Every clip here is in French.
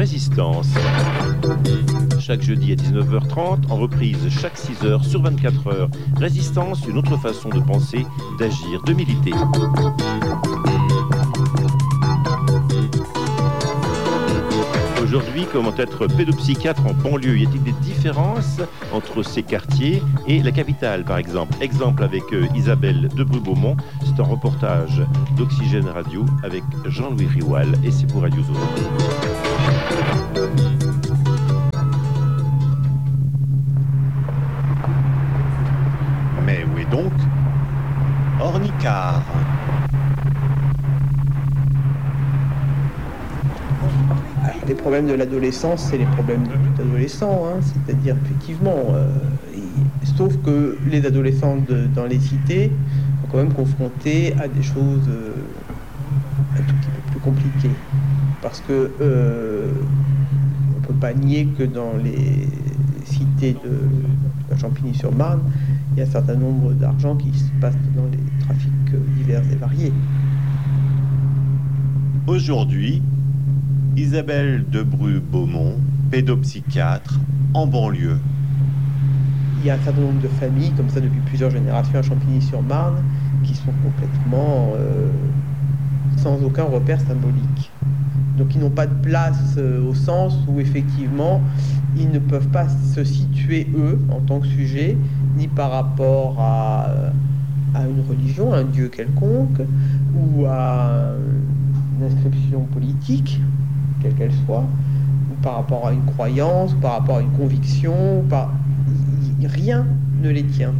Résistance. Chaque jeudi à 19h30, en reprise chaque 6h sur 24 heures. Résistance, une autre façon de penser, d'agir, de militer. Aujourd'hui, comment être pédopsychiatre en banlieue? Y a-t-il des différences entre ces quartiers et la capitale, par exemple? Exemple avec Isabelle Debrue-Beaumont. C'est un reportage d'Oxygène Radio avec Jean-Louis Rioual et c'est pour Radio Zone. Mais où est donc Ornicard? Les problèmes de l'adolescence, c'est les problèmes de tout adolescent, hein. C'est-à-dire effectivement, sauf que les adolescents dans les cités sont quand même confrontés à des choses un tout petit peu plus compliquées. Parce que on ne peut pas nier que dans les cités de Champigny-sur-Marne, il y a un certain nombre d'argent qui se passe dans les trafics divers et variés. Aujourd'hui, Isabelle Debrue-Beaumont, pédopsychiatre en banlieue. Il y a un certain nombre de familles, comme ça depuis plusieurs générations à Champigny-sur-Marne, qui sont complètement sans aucun repère symbolique. Donc ils n'ont pas de place au sens où effectivement ils ne peuvent pas se situer eux en tant que sujet, ni par rapport à une religion, à un dieu quelconque, ou à une inscription politique, quelle qu'elle soit, ou par rapport à une croyance, ou par rapport à une conviction, rien ne les tient.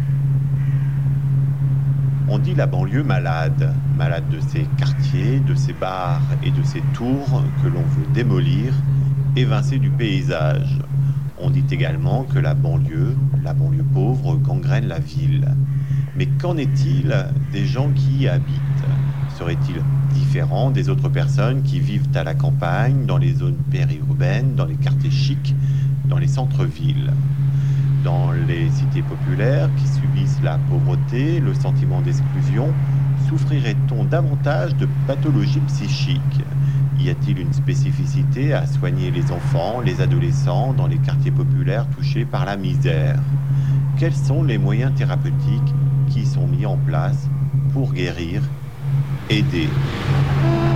On dit la banlieue malade, malade de ses quartiers, de ses bars et de ses tours que l'on veut démolir, évincés du paysage. On dit également que la banlieue pauvre, gangrène la ville. Mais qu'en est-il des gens qui y habitent? Serait-il différent des autres personnes qui vivent à la campagne, dans les zones périurbaines, dans les quartiers chics, dans les centres-villes? Dans les cités populaires qui subissent la pauvreté, le sentiment d'exclusion, souffrirait-on davantage de pathologies psychiques? Y a-t-il une spécificité à soigner les enfants, les adolescents dans les quartiers populaires touchés par la misère? Quels sont les moyens thérapeutiques qui sont mis en place pour guérir, aider?